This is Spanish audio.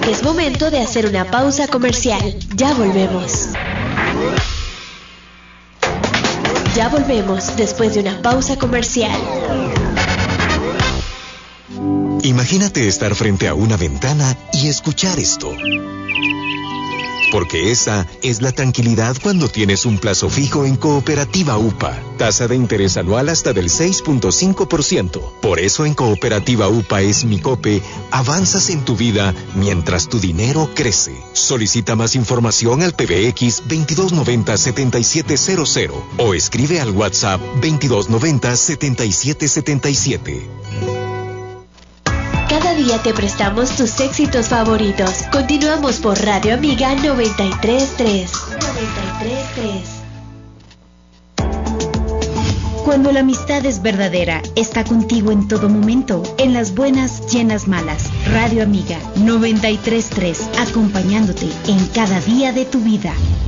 que es momento de hacer una pausa comercial. Ya volvemos. Ya volvemos después de una pausa comercial. Imagínate estar frente a una ventana y escuchar esto. Porque esa es la tranquilidad cuando tienes un plazo fijo en Cooperativa UPA. Tasa de interés anual hasta del 6.5%. Por eso en Cooperativa UPA es Mi Cope, avanzas en tu vida mientras tu dinero crece. Solicita más información al PBX 2290-7700 o escribe al WhatsApp 2290-7777. Cada día te prestamos tus éxitos favoritos. Continuamos por Radio Amiga 93.3. Cuando la amistad es verdadera, está contigo en todo momento, en las buenas y en las malas. Radio Amiga 93.3, acompañándote en cada día de tu vida.